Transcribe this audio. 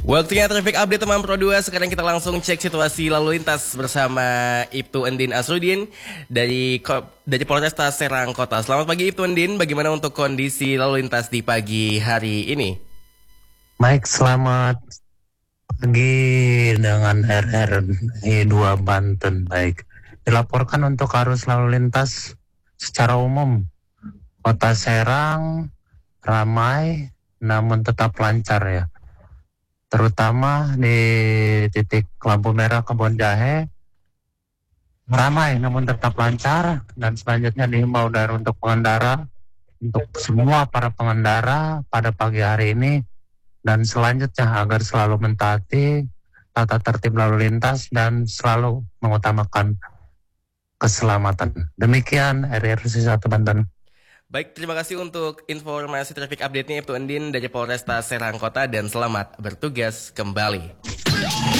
Waktunya traffic update teman Pro 2. Sekarang kita langsung cek situasi lalu lintas bersama Ibtu Endin Asrudin dari Polresta Serang Kota. Selamat pagi Ibtu Endin, bagaimana untuk kondisi lalu lintas di pagi hari ini? Baik, selamat pagi dengan RRI 2 Banten. Baik, dilaporkan untuk arus lalu lintas secara umum Kota Serang ramai namun tetap lancar ya. Terutama di titik lampu merah Kebon Jahe ramai namun tetap lancar, dan selanjutnya dihimbau dari untuk semua para pengendara pada pagi hari ini dan selanjutnya agar selalu mentaati tata tertib lalu lintas dan selalu mengutamakan keselamatan. Demikian RRI 1 Banten. Baik, terima kasih untuk informasi traffic update-nya Ibtu Endin dari Polresta Serang Kota dan selamat bertugas kembali.